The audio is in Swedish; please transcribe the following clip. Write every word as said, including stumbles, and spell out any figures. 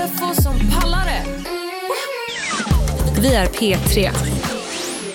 F O som pallar det. Vi är P tre.